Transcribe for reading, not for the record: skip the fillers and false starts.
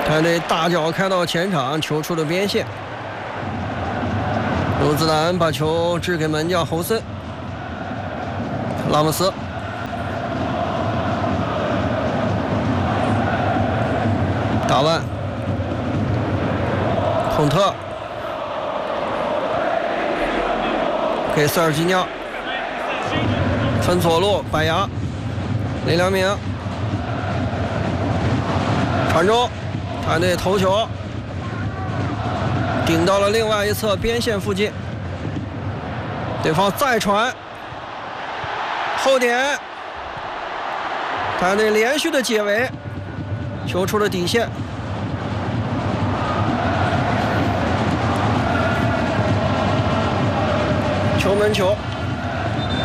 太阳队大脚开到前场，球出了边线。鲁兹兰把球掷给门将侯森，拉莫斯。达万，孔特，给塞尔吉尼奥，分左路，白牙，雷良明，传中，太阳队头球，顶到了另外一侧边线附近，对方再传，后点，太阳队连续的解围。球出了底线，球门球。